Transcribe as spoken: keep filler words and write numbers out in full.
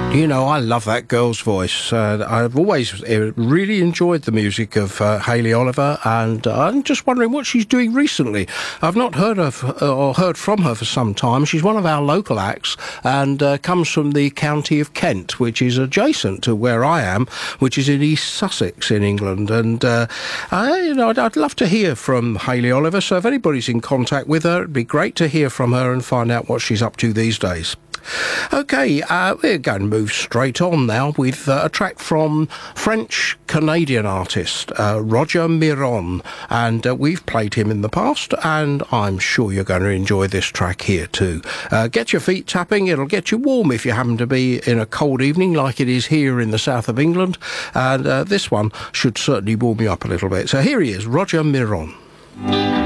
You know, I love that girl's voice. Uh, I've always uh, really enjoyed the music of uh, Hayley Oliver, and uh, I'm just wondering what she's doing recently. I've not heard of uh, or heard from her for some time. She's one of our local acts and uh, comes from the county of Kent, which is adjacent to where I am, which is in East Sussex in England. And uh, I, you know, I'd, I'd love to hear from Hayley Oliver. So if anybody's in contact with her, it'd be great to hear from her and find out what she's up to these days. OK, uh, we're going to move straight on now with uh, a track from French-Canadian artist uh, Roger Miron, and uh, we've played him in the past, and I'm sure you're going to enjoy this track here too. Uh, get your feet tapping, it'll get you warm if you happen to be in a cold evening like it is here in the south of England, and uh, this one should certainly warm you up a little bit. So here he is, Roger Miron.